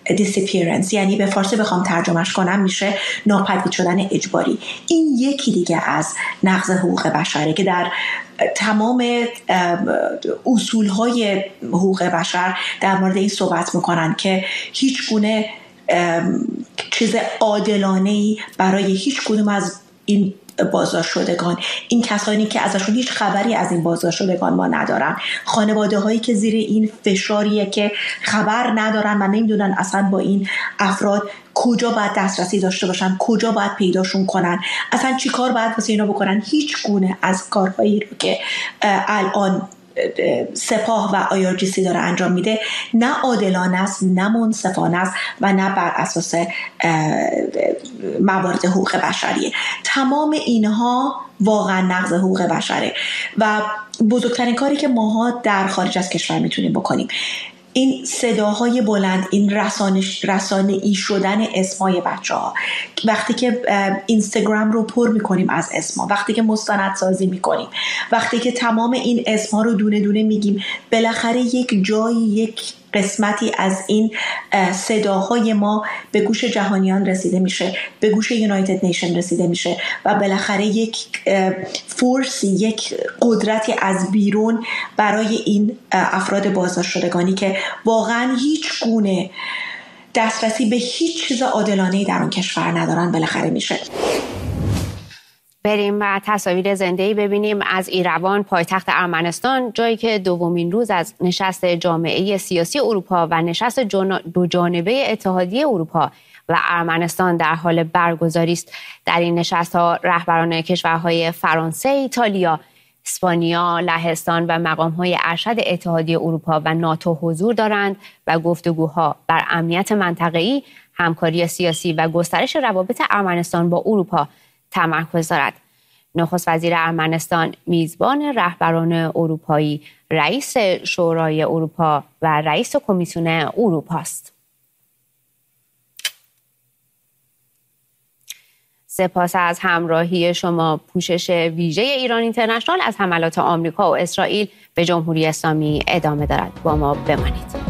disappearance، یعنی به فارسی بخوام ترجمهش کنم میشه ناپدید شدن اجباری. این یکی دیگه از نقض حقوق بشره که در تمام اصولهای حقوق بشر در مورد این صحبت میکنن که هیچ گونه چیز عادلانه‌ای برای هیچ کدوم از این بازداشت شدگان، این کسانی که ازشون هیچ خبری از این بازداشت شدگان ما ندارن، خانواده هایی که زیر این فشاریه که خبر ندارن و نمیدونن اصلا با این افراد کجا باید دسترسی داشته باشن، کجا باید پیداشون کنن، اصلا چی کار باید واسه اینا بکنن. هیچ گونه از کارهایی رو که الان سپاه و IRGC داره انجام میده نه عادلانه است، نه منصفانه است و نه بر اساس موارد حقوق بشریه. تمام اینها واقعا نقض حقوق بشره و بزرگترین کاری که ماها در خارج از کشور میتونیم بکنیم این صداهای بلند، این رسانه‌ای شدن اسمای بچه‌ها. وقتی که اینستاگرام رو پر میکنیم از اسما، وقتی که مستندسازی میکنیم، وقتی که تمام این اسما رو دونه دونه میگیم، بالاخره یک جایی، یک قسمتی از این صداهای ما به گوش جهانیان رسیده میشه، به گوش یونایتد نیشن رسیده میشه و بالاخره یک فورسی، یک قدرتی از بیرون برای این افراد بازداشت شدگانی که واقعا هیچ گونه دسترسی به هیچ چیز عادلانه‌ای در اون کشور ندارن بالاخره میشه. بریم و تصاویر زنده‌ای ببینیم از ایروان، پایتخت ارمنستان، جایی که دومین روز از نشست جامعه سیاسی اروپا و نشست دو جانبه اتحادیه اروپا و ارمنستان در حال برگزاری است. در این نشست‌ها رهبران کشورهای فرانسه، ایتالیا، اسپانیا، لهستان و مقام‌های ارشد اتحادیه اروپا و ناتو حضور دارند و گفتگوها بر امنیت منطقه‌ای، همکاری سیاسی و گسترش روابط ارمنستان با اروپا تمرکز دارد. نخست وزیر ارمنستان میزبان رهبران اروپایی، رئیس شورای اروپا و رئیس کمیسیون اروپا است. سپاس از همراهی شما. پوشش ویژه ایران اینترنشنال از حملات آمریکا و اسرائیل به جمهوری اسلامی ادامه دارد. با ما بمانید.